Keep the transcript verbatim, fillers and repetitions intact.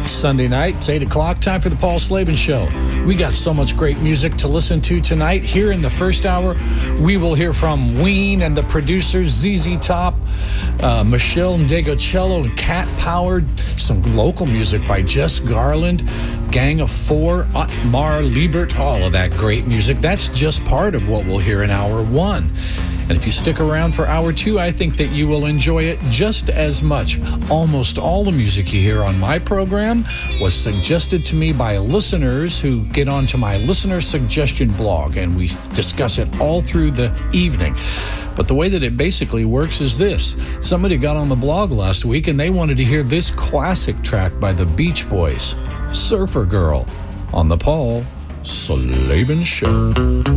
Sunday night. It's eight o'clock. Time for the Paul Slavin Show. We got so much great music to listen to tonight. Here in the first hour, we will hear from Ween and the producers, Z Z Top, uh, Michelle Ndegocello and Cat Power. Some local music by Jess Garland, Gang of Four, Otmar Liebert, all of that great music. That's just part of what we'll hear in hour one. And if you stick around for hour two, I think that you will enjoy it just as much. Almost all the music you hear on my program was suggested to me by listeners who get onto my listener suggestion blog, and we discuss it all through the evening. But the way that it basically works is this. Somebody got on the blog last week, and they wanted to hear this classic track by the Beach Boys, Surfer Girl, on the Paul Slavin Show.